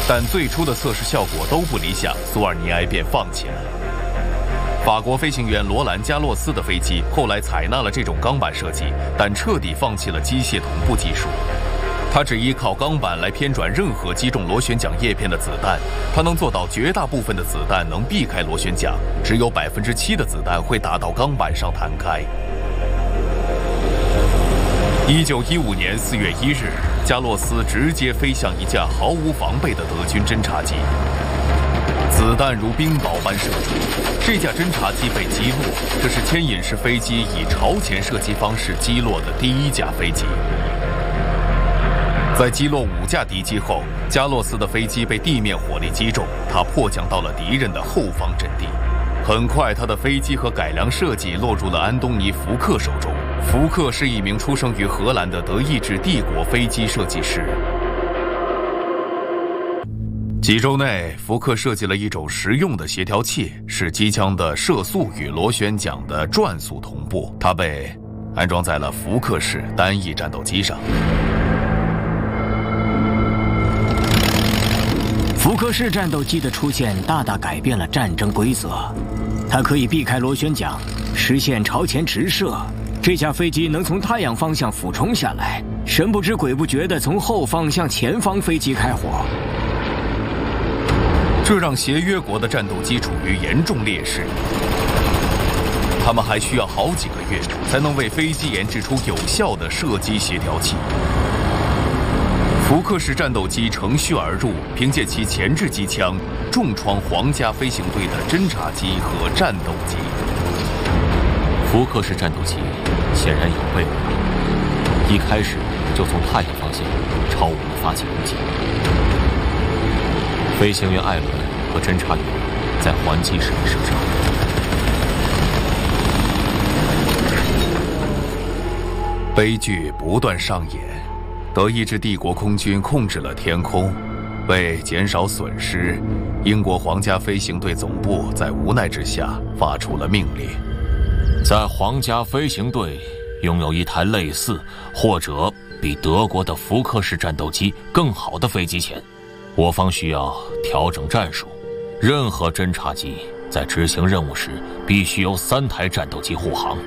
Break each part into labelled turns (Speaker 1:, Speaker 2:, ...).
Speaker 1: 但最初的测试效果都不理想，苏尔尼埃便放弃了。法国飞行员罗兰·加洛斯的飞机后来采纳了这种钢板设计，但彻底放弃了机械同步技术。它只依靠钢板来偏转任何击中螺旋桨叶片的子弹，它能做到绝大部分的子弹能避开螺旋桨，只有7%的子弹会打到钢板上弹开。1915年4月1日，加洛斯直接飞向一架毫无防备的德军侦察机，子弹如冰雹般射出，这架侦察机被击落。这是牵引式飞机以朝前射击方式击落的第一架飞机。在击落5架敌机后，加洛斯的飞机被地面火力击中，他迫降到了敌人的后方阵地。很快，他的飞机和改良设计落入了安东尼·福克手中。福克是一名出生于荷兰的德意志帝国飞机设计师。几周内，福克设计了一种实用的协调器，使机枪的射速与螺旋桨的转速同步。它被安装在了福克式单翼战斗机上。
Speaker 2: 福克式战斗机的出现大大改变了战争规则，它可以避开螺旋桨，实现朝前直射。这架飞机能从太阳方向俯冲下来，神不知鬼不觉地从后方向前方飞机开火。
Speaker 1: 这让协约国的战斗机处于严重劣势，他们还需要好几个月才能为飞机研制出有效的射击协调器。福克式战斗机乘虚而入，凭借其前置机枪重创皇家飞行队的侦察机和战斗机。
Speaker 3: 福克式战斗机显然有备而来，一开始就从太阳方向朝我们发起攻击。飞行员艾伦和侦察员在还击时被射伤。
Speaker 1: 悲剧不断上演，德意志帝国空军控制了天空。为减少损失，英国皇家飞行队总部在无奈之下发出了命令：
Speaker 3: 在皇家飞行队拥有一台类似或者比德国的福克式战斗机更好的飞机前，我方需要调整战术。任何侦察机在执行任务时必须由3台战斗机护航。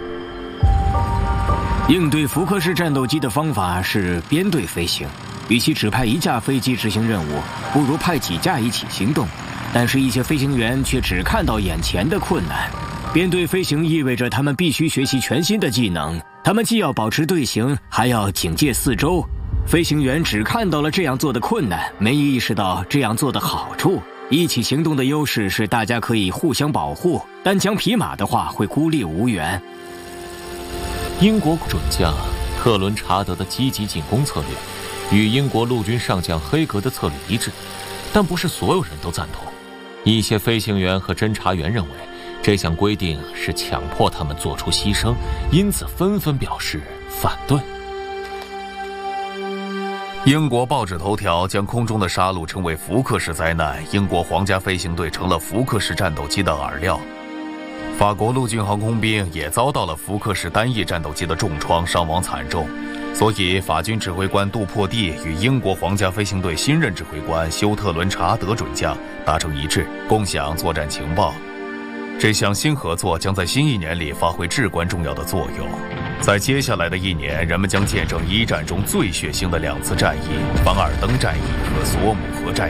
Speaker 2: 应对福克式战斗机的方法是编队飞行，与其只派1架飞机执行任务，不如派几架一起行动。但是一些飞行员却只看到眼前的困难。编队飞行意味着他们必须学习全新的技能，他们既要保持队形，还要警戒四周。飞行员只看到了这样做的困难，没意识到这样做的好处。一起行动的优势是大家可以互相保护，单枪匹马的话会孤立无援。
Speaker 3: 英国准将特伦查德的积极进攻策略与英国陆军上将黑格的策略一致，但不是所有人都赞同。一些飞行员和侦察员认为这项规定是强迫他们做出牺牲，因此纷纷表示反对。
Speaker 1: 英国报纸头条将空中的杀戮称为福克式灾难，英国皇家飞行队成了福克式战斗机的饵料。法国陆军航空兵也遭到了福克式单翼战斗机的重创，伤亡惨重。所以法军指挥官杜珀蒂与英国皇家飞行队新任指挥官休特伦查德准将达成一致，共享作战情报。这项新合作将在新一年里发挥至关重要的作用。在接下来的一年，人们将见证一战中最血腥的2次战役——凡尔登战役和索姆河战役。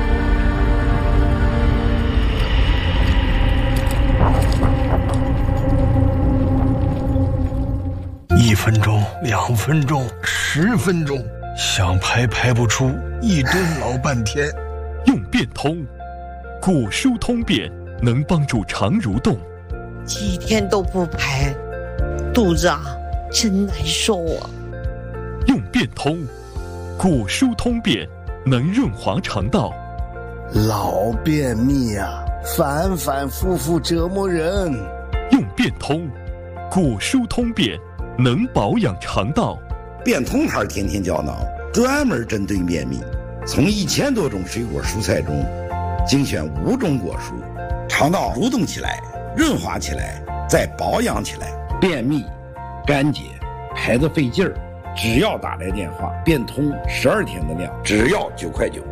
Speaker 4: 1分钟、2分钟、10分钟，想排不出，一蹲老半天。
Speaker 5: 用变通，骨疏通便能帮助肠蠕动。
Speaker 6: 几天都不排，肚子真难受啊！
Speaker 5: 用变通，骨疏通便能润滑肠道。
Speaker 4: 老便秘反反复复折磨人。
Speaker 5: 用变通，骨疏通便能保养肠道。
Speaker 7: 变通牌天天胶囊专门针对便秘，从1000多种水果蔬菜中精选5种果蔬，肠道蠕动起来，润滑起来，再保养起来。便秘、干结、排得费劲儿，只要打来电话，变通12天的量，只要9块9。